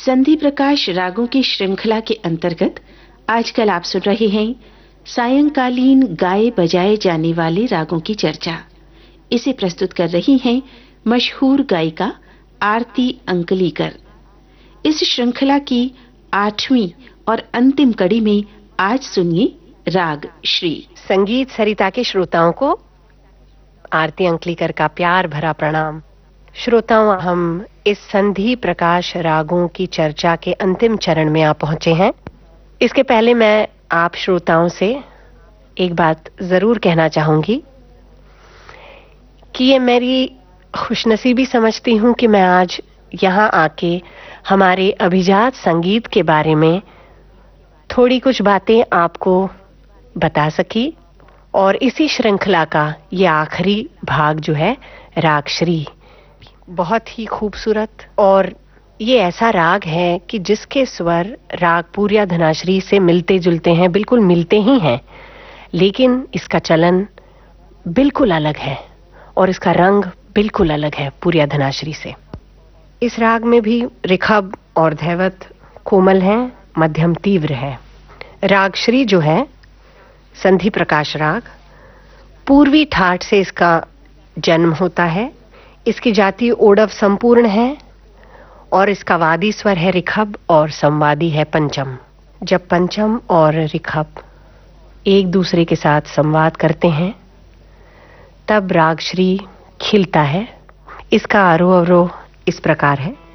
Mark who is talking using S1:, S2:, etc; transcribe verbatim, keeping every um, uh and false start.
S1: संधि प्रकाश रागों की श्रृंखला के अंतर्गत आजकल आप सुन रहे हैं सायंकालीन गाए बजाए जाने वाले रागों की चर्चा। इसे प्रस्तुत कर रही हैं मशहूर गायिका आरती अंकलीकर। इस श्रृंखला की आठवीं और अंतिम कड़ी में आज सुनिए राग श्री।
S2: संगीत सरिता के श्रोताओं को आरती अंकलीकर का प्यार भरा प्रणाम। श्रोताओं, हम इस संधि प्रकाश रागों की चर्चा के अंतिम चरण में आ पहुंचे हैं। इसके पहले मैं आप श्रोताओं से एक बात जरूर कहना चाहूंगी कि ये मेरी खुशनसीबी समझती हूं कि मैं आज यहां आके हमारे अभिजात संगीत के बारे में थोड़ी कुछ बातें आपको बता सकी। और इसी श्रृंखला का ये आखिरी भाग जो है राग श्री, बहुत ही खूबसूरत और ये ऐसा राग है कि जिसके स्वर राग पूर्या धनाश्री से मिलते जुलते हैं, बिल्कुल मिलते ही हैं, लेकिन इसका चलन बिल्कुल अलग है और इसका रंग बिल्कुल अलग है पूर्या धनाश्री से। इस राग में भी ऋखभ और धैवत कोमल हैं, मध्यम तीव्र है। राग श्री जो है संधि प्रकाश राग, पूर्वी ठाट से इसका जन्म होता है। इसकी जाति ओडव संपूर्ण है और इसका वादी स्वर है ऋखभ और संवादी है पंचम। जब पंचम और ऋखभ एक दूसरे के साथ संवाद करते हैं तब राग श्री खिलता है। इसका आरोह अवरोह इस प्रकार है।